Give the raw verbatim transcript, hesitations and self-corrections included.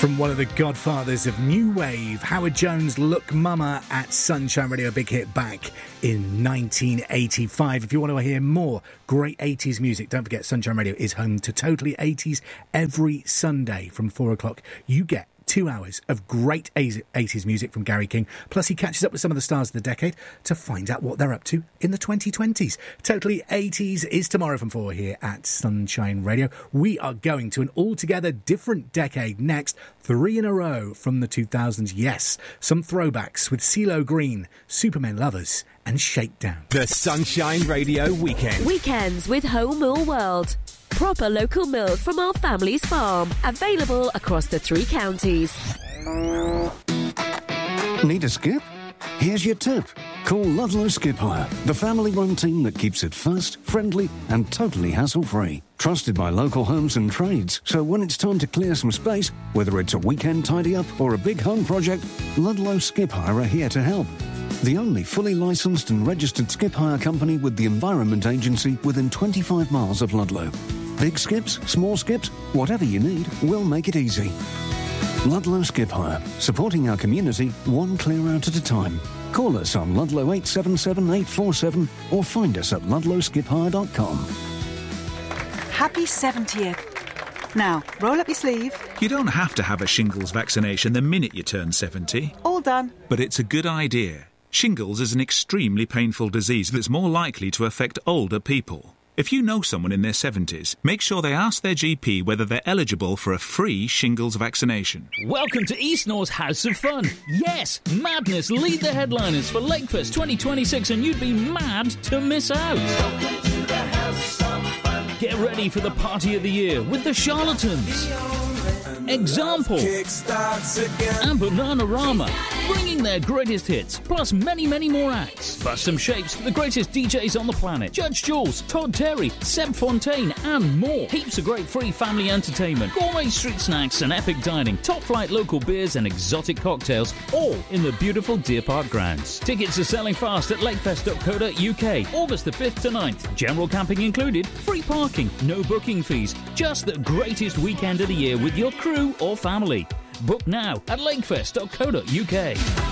From one of the godfathers of New Wave, Howard Jones, Look Mama at Sunshine Radio, a big hit back in nineteen eighty-five. If you want to hear more great eighties music, don't forget Sunshine Radio is home to Totally eighties every Sunday from four o'clock. You get two hours of great eighties music from Gary King, plus he catches up with some of the stars of the decade to find out what they're up to in the twenty twenties. Totally eighties is tomorrow from four here at Sunshine Radio. We are going to an altogether different decade next, three in a row from the two thousands. Yes, some throwbacks with CeeLo Green, Supermen Lovers and Shakedown. The Sunshine Radio Weekend. Weekends with Home Mill World. Proper local milk from our family's farm. Available across the three counties. Need a skip? Here's your tip. Call Ludlow Skip Hire, the family-run team that keeps it fast, friendly and totally hassle-free. Trusted by local homes and trades, so when it's time to clear some space, whether it's a weekend tidy-up or a big home project, Ludlow Skip Hire are here to help. The only fully licensed and registered skip hire company with the Environment Agency within twenty-five miles of Ludlow. Big skips, small skips, whatever you need, we'll make it easy. Ludlow Skip Hire, supporting our community one clear out at a time. Call us on Ludlow eight seven seven eight four seven or find us at ludlow skip hire dot com. Happy seventieth. Now, roll up your sleeve. You don't have to have a shingles vaccination the minute you turn seventy. All done. But it's a good idea. Shingles is an extremely painful disease that's more likely to affect older people. If you know someone in their seventies, make sure they ask their G P whether they're eligible for a free shingles vaccination. Welcome to East North's House of Fun. Yes, Madness lead the headliners for Lakefest twenty twenty-six, and you'd be mad to miss out. Welcome to the House of Fun. Get ready for the party of the year with the Charlatans, Example, and Bananarama, bringing their greatest hits, plus many, many more acts. Plus some shapes for the greatest D Js on the planet. Judge Jules, Todd Terry, Seb Fontaine, and more. Heaps of great free family entertainment, gourmet street snacks and epic dining, top-flight local beers and exotic cocktails, all in the beautiful Deer Park grounds. Tickets are selling fast at lakefest dot co dot uk, August the fifth to ninth. General camping included, free parking, no booking fees. Just the greatest weekend of the year with your crew or family. Book now at lakefest dot co dot uk.